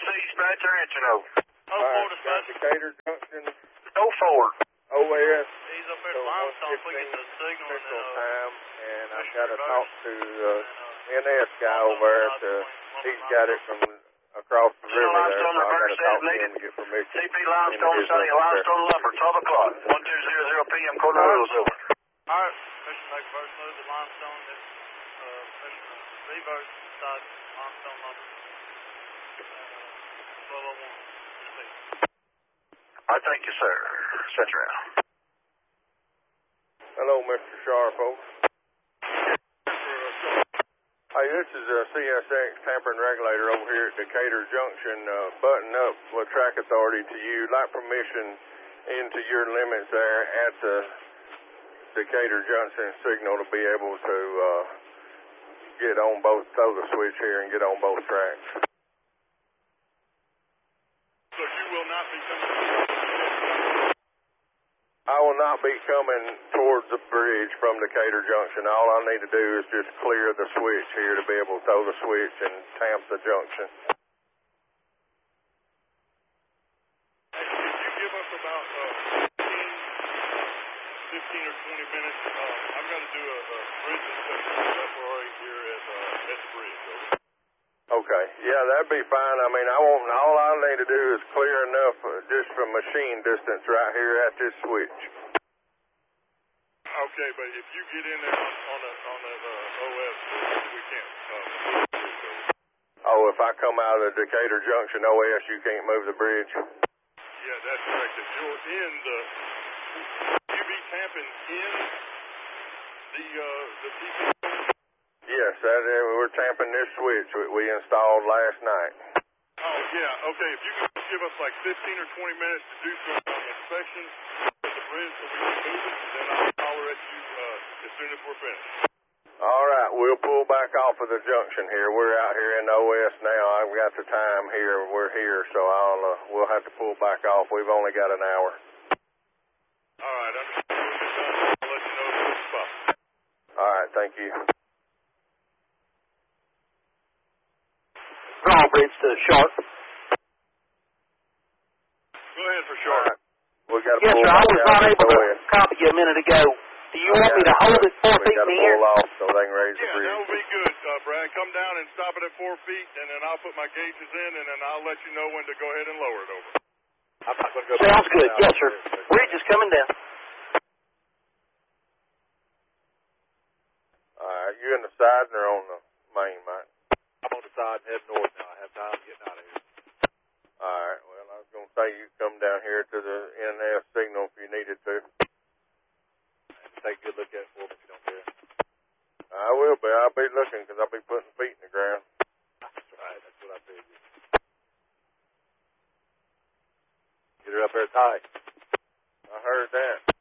dispatcher, answer no. Oh, Florida dispatcher. Decatur Junction. 04. OAS. He's up here at Limestone. We get the signal and then, time, and I've got to talk to NS guy over there. He's got it from across the river there, so I've got to talk to him to get permission. CP Limestone, Sunny, Limestone Lumber, 12 o'clock, 1200 p.m. Code Royals over. All right, Mission make first move to Limestone. Mission reverse side Limestone Lumber. 1201. I thank you, sir. Set you out. Hello, Mr. Sharpo. Hey, this is a CSX tampering regulator over here at Decatur Junction. Button up with track authority to you. Like permission into your limits there at the Decatur Junction signal to be able to get on both, throw the switch here and get on both tracks. So you will not be coming. I will not be coming towards the bridge from Decatur Junction. All I need to do is just clear the switch here to be able to throw the switch and tamp the junction. Hey, could you give us about 15 or 20 minutes? I'm going to do a bridge inspection temporary here at the bridge. Okay, yeah, that'd be fine. I mean, all I need to do is clear enough just from machine distance right here at this switch. Okay, but if you get in there on the OS, we can't. Oh, if I come out of the Decatur Junction OS, you can't move the bridge? Yeah, that's correct. If you're in the, you be tamping in the CP? Yes, we're tamping this switch we installed last night. Oh, yeah, okay. If you can give us like 15 or 20 minutes to do some inspections at the bridge so we can move it, then I'll holler at you as soon as we're finished. All right, we'll pull back off of the junction here. We're out here in the OS now. I've got the time here. We're here, so we'll have to pull back off. We've only got an hour. All right, understood. I'll let you know the spot. All right, thank you. Wrong bridge to Sharp. Go ahead for sure. Right. We got to Yes, pull sir. I back was out not of able the to OS. copy you a minute ago. Do you want me to hold it 4 feet in the air? We got to pull off so they can raise the Yeah, bridge. that would be good, Brad. Come down and stop it at 4 feet, and then I'll put my gauges in, and then I'll let you know when to go ahead and lower it over. I'm not going to go Sounds good. Yes, sir. Bridge is coming down. All right, you in the side or on the main, Mike? I'm on the side and head north now. I have time getting out of here. All right, well, I was going to say you come down here to the NS signal if you needed to. And take a good look at it for me if you don't care. I will be. I'll be looking because I'll be putting feet in the ground. That's right. That's what I figured. Get her up there tight. I heard that.